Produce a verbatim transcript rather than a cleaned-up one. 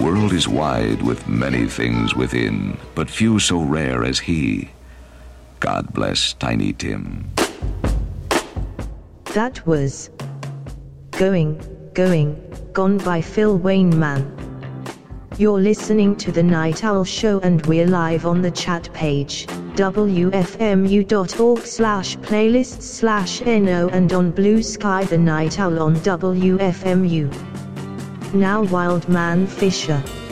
world is wide with many things within, but few so rare as he. God bless Tiny Tim. That was Going, Going, Gone by Phil Wainman. You're listening to The Night Owl Show and we're live on the chat page, w f m u dot org slash playlists slash no, and on Blue Sky The Night Owl on W F M U. Now Wildman Fisher.